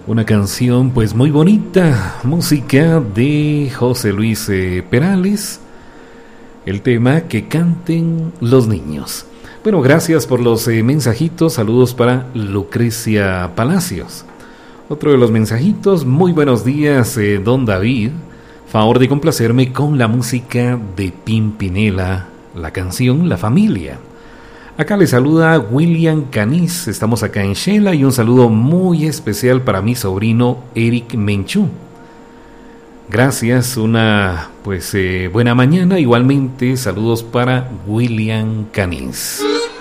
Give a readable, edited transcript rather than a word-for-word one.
Una canción pues muy bonita, música de José Luis Perales, el tema Que canten los niños. Bueno, gracias por los mensajitos, saludos para Lucrecia Palacios. Otro de los mensajitos, muy buenos días, don David, favor de complacerme con la música de Pimpinela, la canción La Familia. Acá le saluda William Canis, estamos acá en Shela y un saludo muy especial para mi sobrino Eric Menchú. Gracias, una buena mañana, igualmente saludos para William Canis.